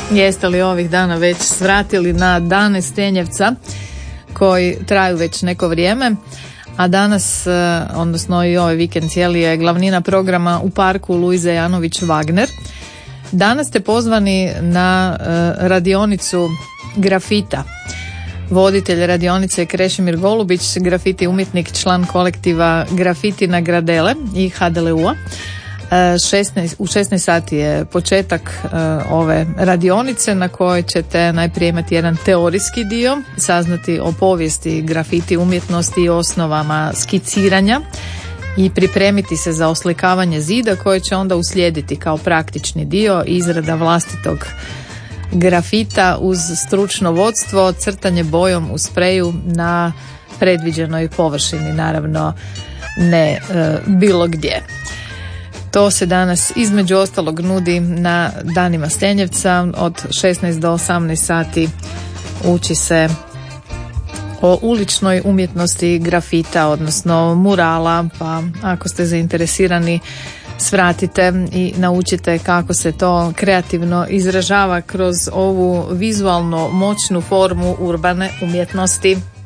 Jeste li ovih dana već svratili na dane Stenjevca koji traju već neko vrijeme, a danas, odnosno i ovaj vikend cijeli, je glavnina programa u parku Luize Janović Wagner. Danas ste pozvani na radionicu grafita. Voditelj radionice je Krešimir Golubić, grafiti umjetnik, član kolektiva Grafiti na Gradele i HDLU-a. U 16 sati je početak ove radionice na kojoj ćete najprije imati jedan teorijski dio, saznati o povijesti grafiti umjetnosti i osnovama skiciranja i pripremiti se za oslikavanje zida koje će onda uslijediti kao praktični dio, izrada vlastitog grafita uz stručno vodstvo, crtanje bojom u spreju na predviđenoj površini, naravno ne bilo gdje. To se danas između ostalog nudi na danima Stenjevca od 16 do 18 sati. Uči se o uličnoj umjetnosti grafita, odnosno murala, pa ako ste zainteresirani svratite i naučite kako se to kreativno izražava kroz ovu vizualno moćnu formu urbane umjetnosti.